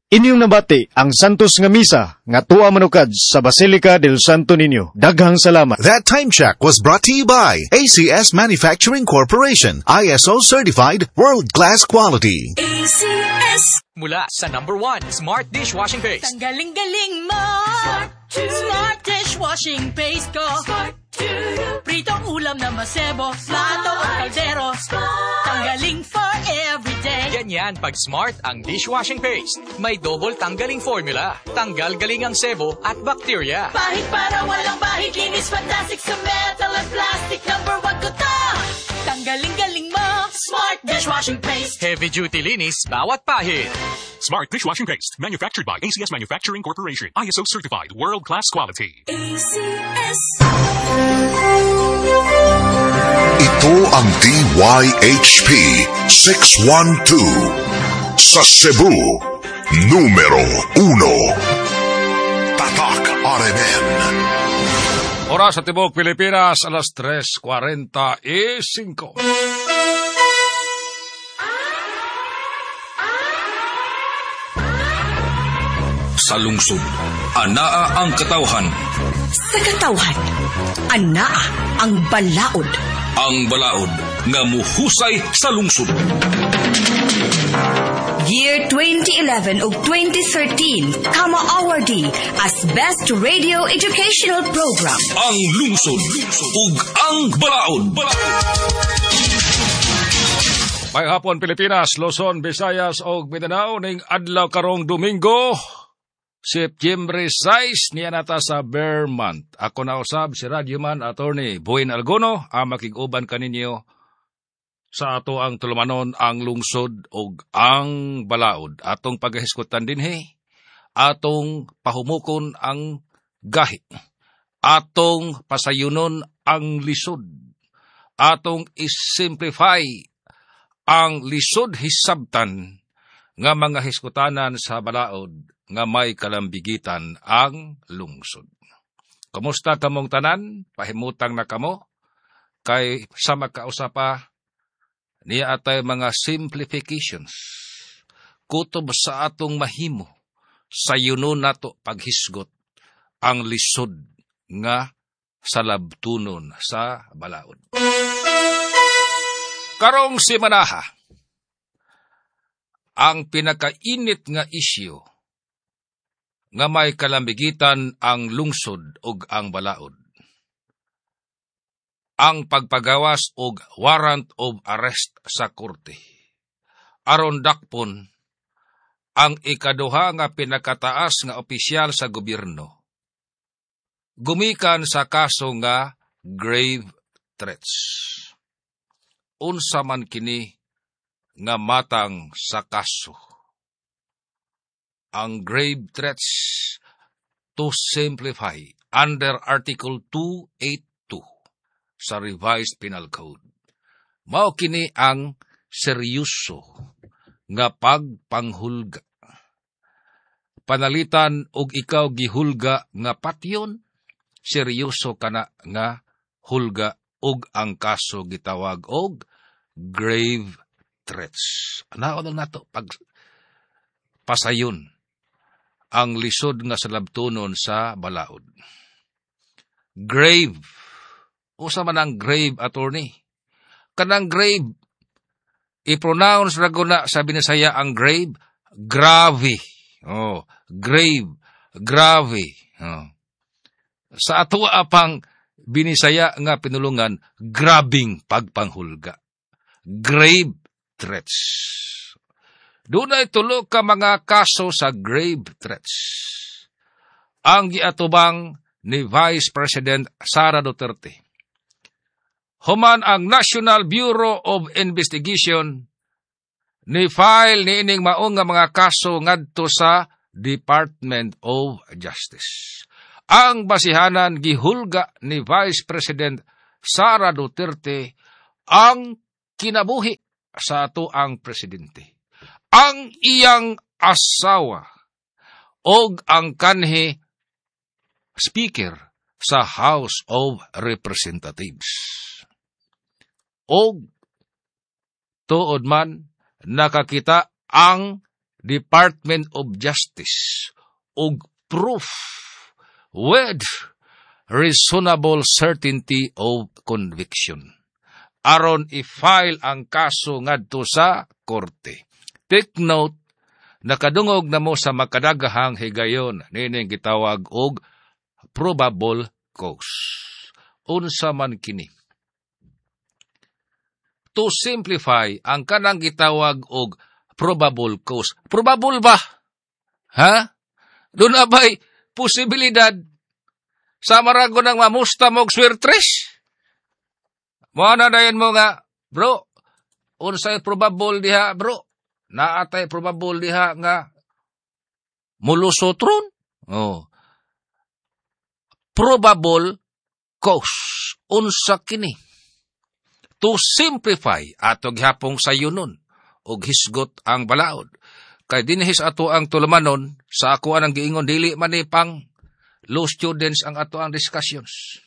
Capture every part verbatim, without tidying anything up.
Inyong nabati ang Santos nga Misa nga tuwa manukad sa Basilica del Santo Niño. Daghang salamat. That time check was brought to you by A C S Manufacturing Corporation, I S O certified, world-class quality. A C S. Mula sa number one, Smart Dishwashing Paste. Tanggaling-galing mo. Smart, Smart Dishwashing Paste ko. Smart Pritong ulam na masebo, plato o kaldero. Tanggaling for everyday. Ganyan pag Smart ang dishwashing paste. May double tanggaling formula. Tanggal galing ang sebo at bacteria. Pahit para walang bahid, linis fantastic sa metal at plastic. Number one ko to. Tanggaling-galing mo. Smart Dishwashing Paste. Heavy duty linis, bawat pahid. Smart Dishwashing Paste. Manufactured by A C S Manufacturing Corporation. I S O certified. World-class quality. A C S. Ito ang D Y H P six one two sa Cebu, numero uno. Tatak R M N. Oras sa Tibok, Pilipinas, alas tres cuarenta y cinco. Sa lungsod, anaa ang katawhan. Sa katawhan, anaa ang balaod. Ang balaod nga muhusay sa lungsod. Year twenty eleven ug twenty thirteen, Kama awardee as Best Radio Educational Program. Ang lungsod ug ang balaod. May hapon Pilipinas, Luzon, Visayas ug Mindanao ning adlaw karong Domingo, September sais niya nata sa Vermont. Ako na usab si Radyoman Attorney Buin Algono, ang makig-uban kaninyo sa ato ang tulumanon ang lungsod ug ang balaod. Atong pagahiskutan dinhi, atong pahumukon ang gahi, atong pasayunon ang lisod, atong isimplify ang lisod hisabtan nga mga hiskutanan sa balaod nga may kalambigitan ang lungsod. Kumusta kamong tanan? Pahimutang na kamo? Kay sa magkausapa, niya atay mga simplifications. Kutob sa atong mahimo, sa yunon nato paghisgot, ang lisod nga sa labtunon sa balaod. Karong simanaha, ang pinakainit nga isyu nga may kalambigitan ang lungsod ug ang balaod, ang pagpagawas og warrant of arrest sa korte. Aron dakpon ang ikaduha nga pinakataas nga opisyal sa gobyerno, gumikan sa kaso nga grave threats. Unsa man kini nga matang sa kaso? Ang grave threats, to simplify, under Article two eighty-two sa Revised Penal Code, mao kini ang seryoso nga pagpanghulga. Panalitan og ikaw gihulga nga patyon, seryoso kana nga hulga og ang kaso gitawag og grave threats. Ano lang nato pag pasayon ang lisod nga sa labtunon sa balaod. Grave. Usa man ang grave, attorney? Kanang grave, i-pronounce ra guna sa Binisaya ang grave, grave. Oh, grave, grave. Oh. Sa ato apang Binisaya nga pinulungan, grabing pagpanghulga. Grave threats. Doon ay tulo ka mga kaso sa grave threats. Ang giatubang ni Vice President Sara Duterte. Human ang National Bureau of Investigation ni file ni ining maong nga mga kaso ngadto sa Department of Justice. Ang basihanan gihulga ni Vice President Sara Duterte ang kinabuhi sa ato ang presidente, ang iyang asawa, og ang kanhi speaker sa House of Representatives. Og tuod man nakakita ang Department of Justice og proof with reasonable certainty of conviction. Aron i-file ang kaso ngadto sa korte. Take note, nakadungog na mo sa makadagahang higayon nining gitawag og probable cause. Unsa man kini? To simplify, ang kanang gitawag og probable cause. Probable ba? Ha? Doon abay posibilidad sa marago ng mamusta mong swirtres? Mga nadayan mo nga, bro, unsay probable diha, bro? Naatay probable diha nga mulusotron? Oh. Probable cause. Unsa kini? To simplify, ato gihapong sayunon, og hisgot ang balaod. Kay dinhis ato ang tulamanon, sa ako anang giingon, dili man ni pang law students ang ato ang discussions.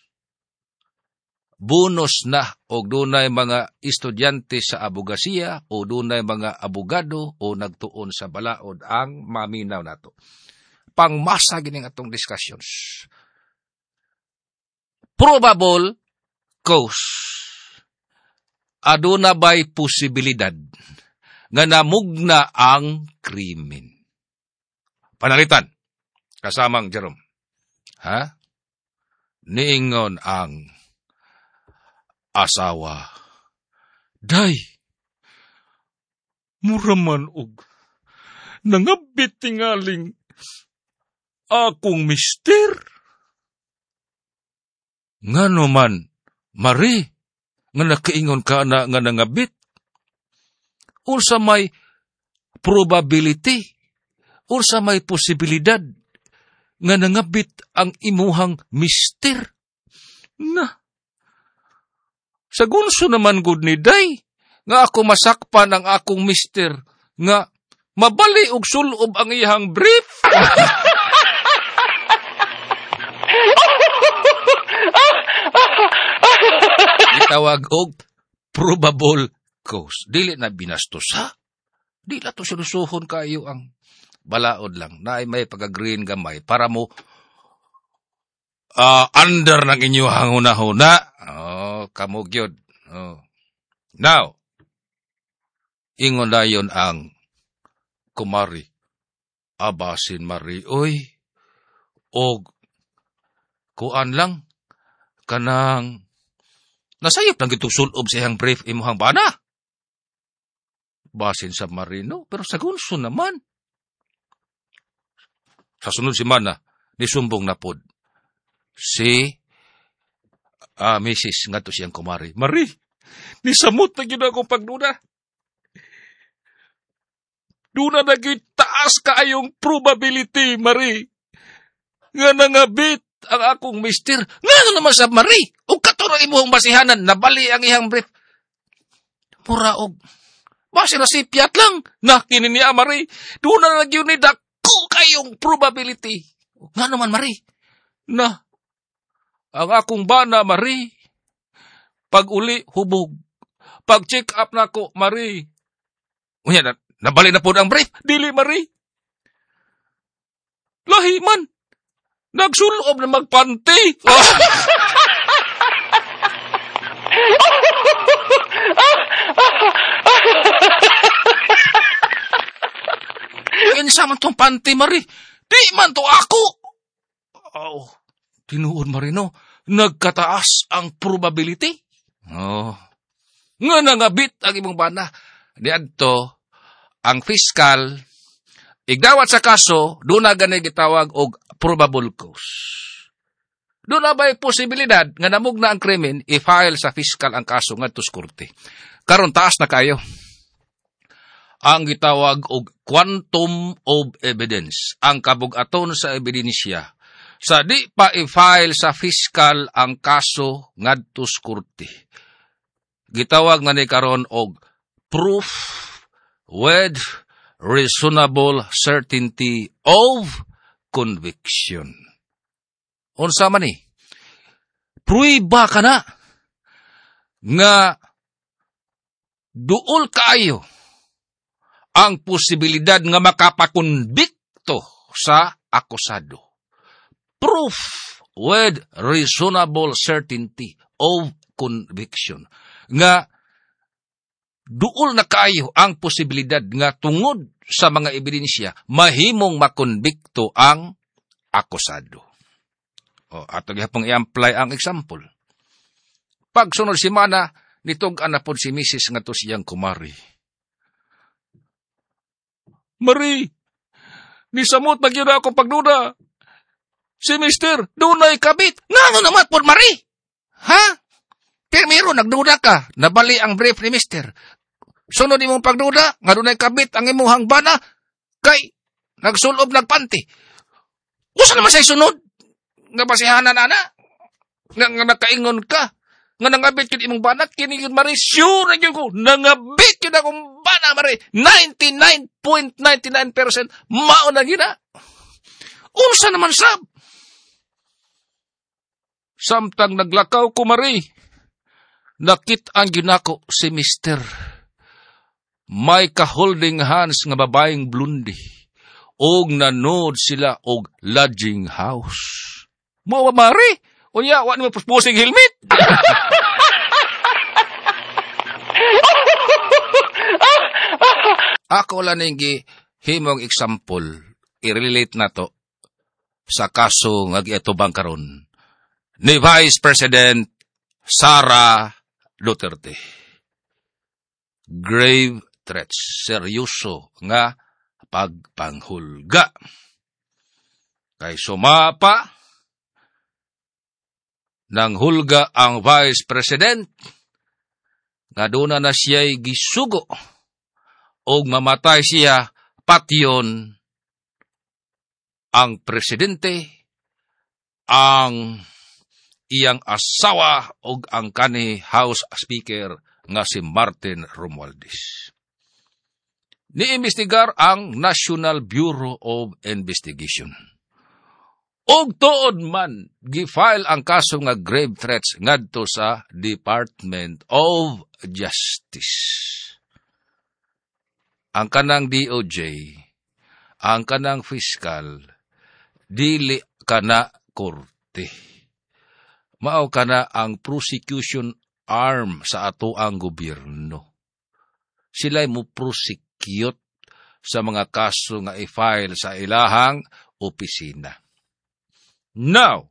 Bonus na og dunay mga estudyante sa abogasiya o dunay mga abogado o nagtuon sa balaod ang maminaw nato. Pangmasa gining atong discussions. Probable cause. Aduna ba'y posibilidad nga namugna ang krimen? Panalitan, kasamang Jerome. Ha? Niingon ang asawa. Day, muraman og nangabit tingaling akong mister. Ngano man, Marie, nga nakaingon ka na nga nangabit. Unsa may probability, unsa may posibilidad nga nangabit ang imuhang mister. Na, sa gunso naman gud ni Day, nga ako masakpan ang akong mister, nga mabali og sulob ang iyang brief. Itawag og probable cause. Dili na binastos, ha? Dili na to sinusuhon kayo ang balaod lang. Na ay may pag-green gamay para mo uh, under ng inyong hunahuna. Oh, kamugyod. Oh. Now, ingon na yun ang kumari. Abasin Mari, oy. Og kuan lang kanang nasayop lang itong sulob sa iyang brief imuhang bana. Basin sa Marino, pero sa gunso naman. Sa sunod si Mana, nisumbong na pod. Si uh, Missus nga to siyang kumari. Mari, nisamot na gina akong pagduna. Duna na taas kaayong probability, Mari. Nga nangabit ang akong mister. Nga naman sa Mari. O katuro imuhong basihanan, nabali ang ihang brief. Muraog. Basi na si Piat lang. Na, kininiya, Mari. Doon na nagyo ni dako kayong probability. Nga naman, Mari. Na, ang akong bana, Mari. Pag uli, hubog. Pag check up na ko, Mari. Unya, na, nabali na po ang brief. Dili, Mari. Lahi man. Nagsulob na magpanti. Oh. Kinsa man tong panty, Mari? Di man to ako. Oh, tinuod, Marino. Nagkataas ang probability. Oh. Nga nangabit ang imong bana. Diadto, ang fiskal, igdawat sa kaso, doon na ganay gitawag og probable cause. Doon na ba'y posibilidad nga namugna ang krimen i-file sa fiskal ang kaso ngadto sa korte. Karon taas na kayo. Ang gitawag og quantum of evidence, ang kabug-aton sa ebidensya. Sa di pa i-file sa fiskal ang kaso ngadto sa korte. Gitawag nga ni karon og proof with reasonable certainty of conviction. Unsa man ni? Pruiba ka na nga duol kaayo ang posibilidad nga makapakonbikto sa akusado. Proof with reasonable certainty of conviction. Nga duol na kayo ang posibilidad nga tungod sa mga ebidensya mahimong makonbikto ang akusado. O, ato gihapong i-apply ang example. Pagsunod simana, nitog anapod si Missus nga to siyang kumari. Mari, nisamot na yun ako pagduda. Si Mister, dunay kabit. Ngano naman po, Mari? Ha? Pero nagduda ka. Nabali ang brief ni Mister. Sunod imong pagduda, nga dunay kabit ang imuhang bana, kay nagsulob nagpanti. Usa naman sa'y sunod? Nga basihanan, ana? Nga, nga nakaingon ka? Nga nangabit yun imong bana? Kini yun, Mari, sure yun ko. Nangabit yun akong bana, Mari. ninety-nine point nine nine percent mauna yun, ha? Unsa naman, sab? Samtang naglakaw ko, Mari, nakit ang ginako si Mister May ka-holding hands nga babaeng blundi, og nanood sila og lodging house. Mo, Mari, unya, wa naman pusing helmet. Ako lang yung himong example, i-relate na to sa kaso nga giatubang karon ni Vice President Sara Duterte. Grave threats, seryoso nga pagpanghulga. Kay sumapa nang hulga ang Vice President, nga doon na siya'y gisugo og mamatay siya patyon ang presidente, ang iyang asawa og ang kani House Speaker nga si Martin Romualdez. Niimbestigar ang National Bureau of Investigation. Og tuod man, gifile ang kaso nga grave threats ngadto sa Department of Justice. Ang kanang D O J, ang kanang fiscal, dili kana korte. Mao kana ang prosecution arm sa ato ang gobyerno. Sila'y mo prosecute sa mga kaso nga i-file sa ilahang opisina. Now,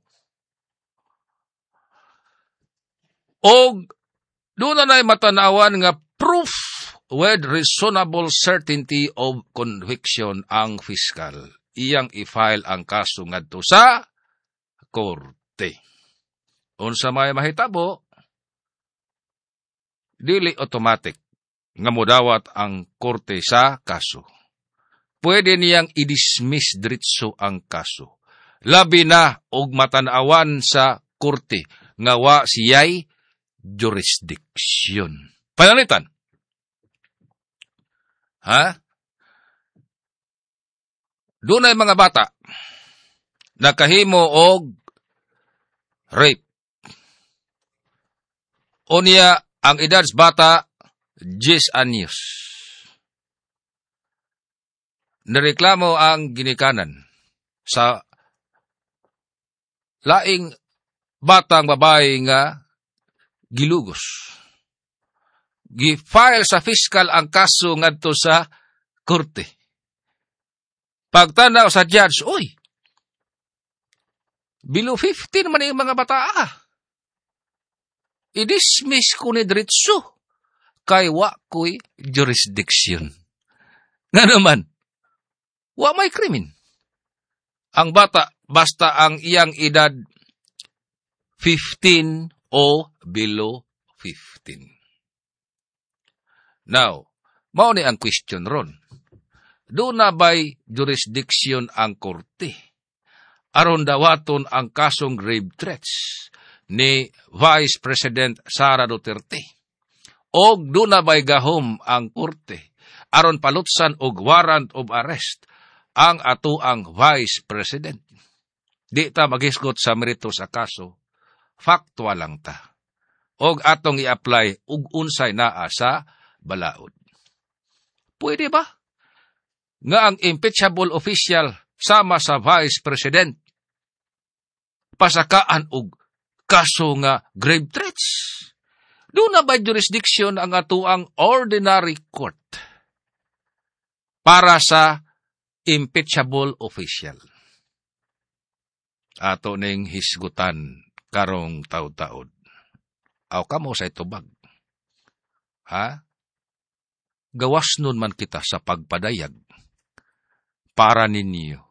og doon na matanawan nga proof with reasonable certainty of conviction ang fiscal. Iyang i-file ang kaso ngadto sa korte. Unsa may mahitabo, dili automatic nga modawat ang korte sa kaso. Pwede niyang i-dismiss diretso ang kaso. Labi na og matanawan sa korte nga wa siyay jurisdiction. Panalitan. Ha? Doon ay mga bata nakahimo og rape. Unya ang edad sa bata ten anyos. Nareklamo ang ginikanan sa laing batang babae nga gilugos. Gi-file sa fiscal ang kaso ngadto sa korte. Pagtanaw sa judge, oy, below fifteen man yung mga bata. Ah. I-dismiss ko ni diretso kay wa ko'y jurisdiction. Nga naman, wa may krimen. Ang bata, basta ang iyang edad fifteen o below fifteen. Now, mao ni ang question ron. Doon na ba'y jurisdiction ang korte? Aron dawaton ang kasong grave threats ni Vice President Sara Duterte. Og doon na ba'y gahom ang korte? Aron palutsan og warrant of arrest ang atuang Vice President. Di ta magisgot sa merito sa kaso. Factual lang ta. Og atong i-apply ug unsay naa sa balaod. Pwede ba? nga ang impeachable official sama sa Vice President pasakaan og kaso nga grave threats. Doon na ba jurisdiction ang atuang ordinary court para sa impeachable official? Ato ning hisgutan karong taud-taud. Aw kamo sa itubag. Ha? Gawas nun man kita sa pagpadayag para ninyo.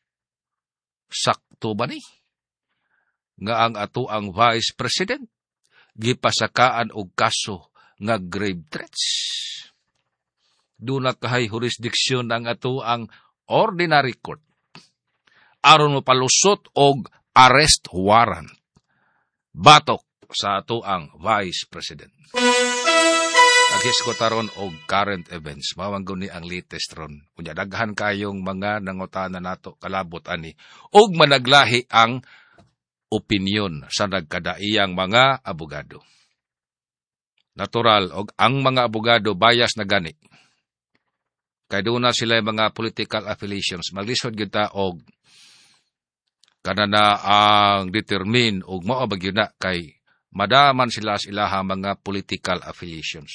Sakto ba ni? Nga ang ato ang Vice President gipasakaan og kaso nga grave threats. Doon na kahay jurisdiction ang ato ang ordinary court aron mo palusot og arrest warrant batok sa ato ang Vice President. Naghiskotaron og current events. Mawanggon ni ang latest ron. Kunya daghan kayong mga nangutana nato kalabot ani og managlahi ang opinyon sa nagkadaiyang mga abogado. Natural og ang mga abogado bias na gani. Kay doon na sila mga political affiliations. Maglisod kita og kanana ang determine og mao bagyo na kay madaman sila sa ilahang mga political affiliations.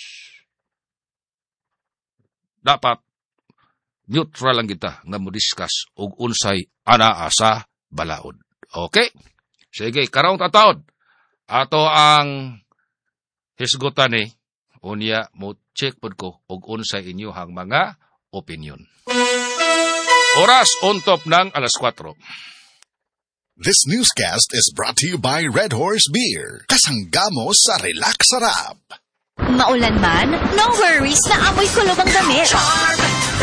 Dapat neutral lang kita nga mo discuss og unsay anaa sa balaod. Okay? Sige, karong tataod. Ato ang hisgutan ni unya mo check pod ko og unsay inyohang mga opinion. Oras untop ng alas kwatro. This newscast is brought to you by Red Horse Beer. Kasanggamo sa Relax Sarap. Maulan man, no worries na amoy kulob ang damit. Charm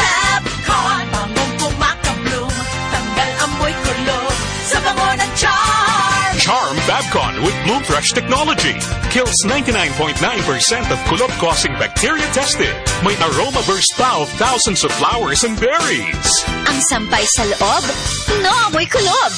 Fabcon, bangong kumakabloom, tanggal amoy kulob sa bango ng Charm. Charm Fabcon with Bloom Fresh technology. Kills ninety-nine point nine percent of kulob-causing bacteria tested. May aroma burst pa of thousands of flowers and berries. Ang sampay sa loob, no amoy kulob.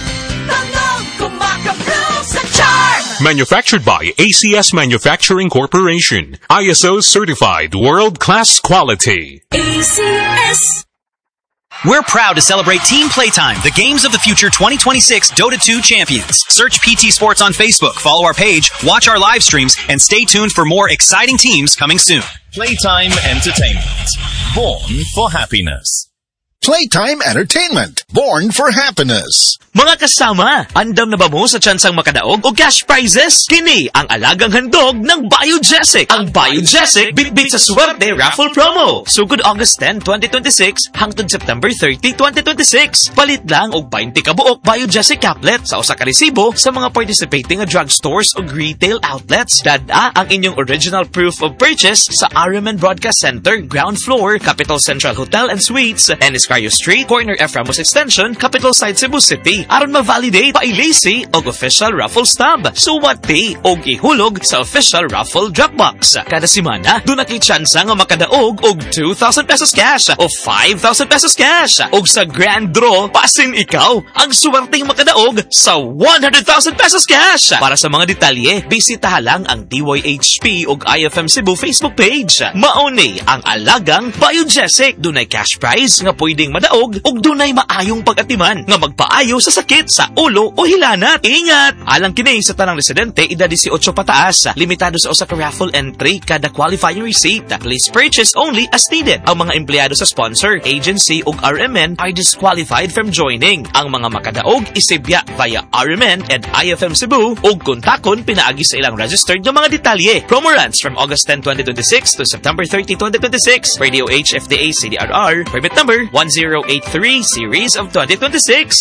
Bangong kumakabloom sa Charm. Manufactured by A C S Manufacturing Corporation. I S O certified world-class quality. A C S. We're proud to celebrate Team Playtime, the Games of the Future twenty twenty-six Dota two champions. Search P T Sports on Facebook, follow our page, watch our live streams, and stay tuned for more exciting teams coming soon. Playtime Entertainment. Born for happiness. Playtime Entertainment. Born for happiness. Mga kasama, andam na ba mo sa tsansang makadaog o cash prizes? Kini ang alagang handog ng Biogesic. Ang Biogesic bitbit sa swerte raffle promo. Sugod August tenth, twenty twenty-six hangtod September thirtieth, twenty twenty-six. Palit lang og twenty ka buok Biogesic caplet sa usa ka resibo sa mga participating drugstores o retail outlets. Dada ang inyong original proof of purchase sa R M N Broadcast Center, ground floor, Capital Central Hotel and Suites, Ennis Cayo Street, corner F. Ramos Extension, Capital Side, Cebu City. Aron ma-validate pailisi og official raffle stub. Suwati og ihulog sa official raffle Dropbox. Kada semana, doon na kay tsansa nga makadaog og two thousand pesos cash o five thousand pesos cash. Og sa grand draw, pasin ikaw ang suwerteng makadaog sa one hundred thousand pesos cash. Para sa mga detalye, bisitaha lang ang D Y H P og I F M Cebu Facebook page. Mauni ang alagang Biogesic. Dunay cash prize nga pwedeng madaog og dunay maayong pag-atiman nga magpaayo sa sakit sa ulo o hilanat. Ingat! Alang kini sa tanang residente, edad eighteen pataas. Limitado sa usa ka raffle entry kada qualifying receipt. Please purchase only as needed. Ang mga empleyado sa sponsor, agency ug R M N are disqualified from joining. Ang mga makadaog isibya via R M N and I F M Cebu ug kontakon pinaagi sa ilang registered nga mga detalye. Promo runs from August tenth, twenty twenty-six to September thirtieth, twenty twenty-six. Radio H F D A C D R R permit number one zero eight three series of twenty twenty-six.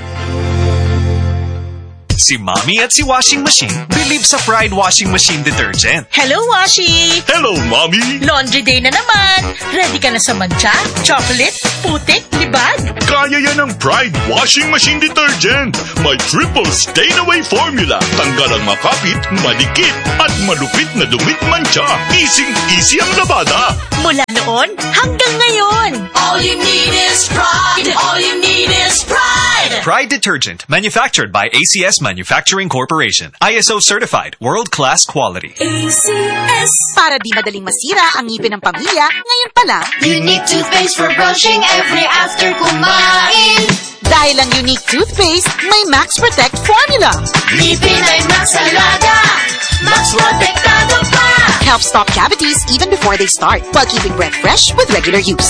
Si Mommy at si Washing Machine believe sa Pride Washing Machine Detergent. Hello, Washi! Hello, Mommy! Laundry day na naman! Ready ka na sa mancha, chocolate, putik, libag? Kaya yan ang Pride Washing Machine Detergent. May triple stain-away formula. Tanggal ang makapit, malikit, at malupit na dumit mancha. Easy-easy ang labada. Mula noon hanggang ngayon. All you need is pride. All you need is pride. Pride Detergent, manufactured by A C S Manufacturing Corporation. I S O certified, world-class quality. A C S. Para di madaling masira ang ngipin ng pamilya, ngayon pa lang. Unique toothpaste for brushing every after kumain. Dahil ang unique toothpaste, may Max Protect formula. Ngipin ay Max Alaga. Max Protectado pa. Helps stop cavities even before they start, while keeping breath fresh with regular use.